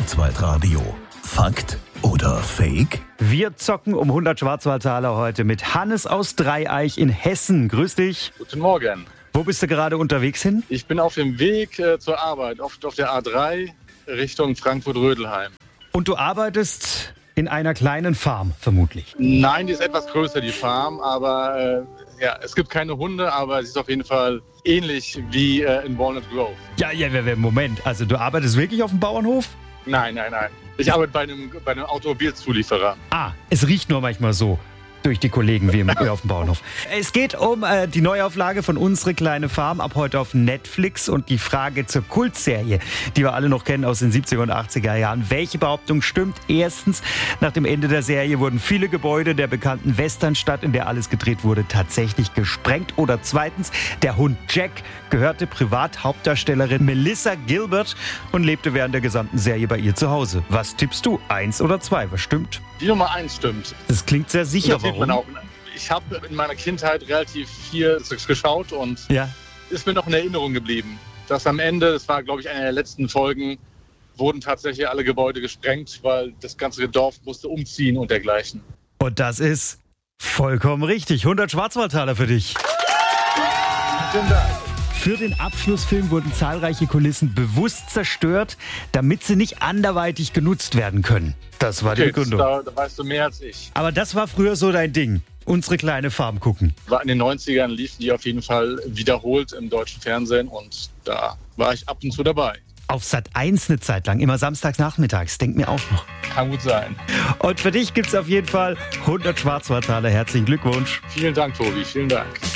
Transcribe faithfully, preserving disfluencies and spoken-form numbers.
Schwarzwaldradio. Fakt oder Fake? Wir zocken um hundert Schwarzwaldtaler heute mit Hannes aus Dreieich in Hessen. Grüß dich. Guten Morgen. Wo bist du gerade unterwegs hin? Ich bin auf dem Weg äh, zur Arbeit, oft auf der A drei Richtung Frankfurt-Rödelheim. Und du arbeitest in einer kleinen Farm, vermutlich. Nein, die ist etwas größer, die Farm, aber äh, ja, es gibt keine Hunde, aber sie ist auf jeden Fall ähnlich wie äh, in Walnut Grove. Ja, ja, Moment. Also du arbeitest wirklich auf dem Bauernhof? Nein, nein, nein. Ich arbeite bei einem, bei einem Automobilzulieferer. Ah, es riecht nur manchmal so durch die Kollegen wie im, auf dem Bauernhof. Es geht um äh, die Neuauflage von Unsere kleine Farm, ab heute auf Netflix, und die Frage zur Kultserie, die wir alle noch kennen aus den siebziger und achtziger Jahren. Welche Behauptung stimmt? Erstens, nach dem Ende der Serie wurden viele Gebäude der bekannten Westernstadt, in der alles gedreht wurde, tatsächlich gesprengt. Oder zweitens, der Hund Jack gehörte Privathauptdarstellerin Melissa Gilbert und lebte während der gesamten Serie bei ihr zu Hause. Was tippst du? Eins oder zwei? Was stimmt? Die Nummer eins stimmt. Das klingt sehr sicher. Das sieht man auch. Ich habe in meiner Kindheit relativ viel geschaut und ja. ist mir noch in Erinnerung geblieben. Dass am Ende, das war glaube ich eine der letzten Folgen, wurden tatsächlich alle Gebäude gesprengt, weil das ganze Dorf musste umziehen und dergleichen. Und das ist vollkommen richtig. hundert Schwarzwaldtaler für dich. Vielen Dank. Für den Abschlussfilm wurden zahlreiche Kulissen bewusst zerstört, damit sie nicht anderweitig genutzt werden können. Das war die Okay, Begründung. Da, da weißt du mehr als ich. Aber das war früher so dein Ding. Unsere kleine Farm gucken. War in den neunzigern liefen die auf jeden Fall wiederholt im deutschen Fernsehen und da war ich ab und zu dabei. Auf Sat eins eine Zeit lang, immer samstags nachmittags, denkt mir auch noch. Kann gut sein. Und für dich gibt's auf jeden Fall hundert Schwarzwaldtaler. Herzlichen Glückwunsch. Vielen Dank, Tobi. Vielen Dank.